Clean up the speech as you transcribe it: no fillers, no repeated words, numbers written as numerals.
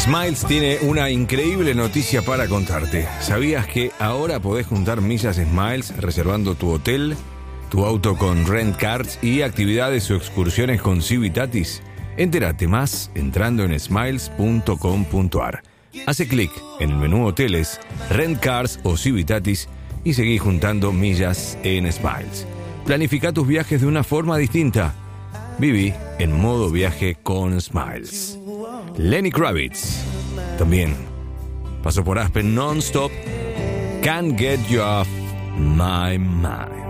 Smiles tiene una increíble noticia para contarte. ¿Sabías que ahora podés juntar millas Smiles reservando tu hotel, tu auto con Rent Cars y actividades o excursiones con Civitatis? Entérate más entrando en smiles.com.ar. Hace clic en el menú Hoteles, Rent Cars o Civitatis y seguí juntando millas en Smiles. Planifica tus viajes de una forma distinta. Viví en modo viaje con Smiles. Lenny Kravitz también pasó por Aspen Non-Stop. Can't Get You Off My Mind.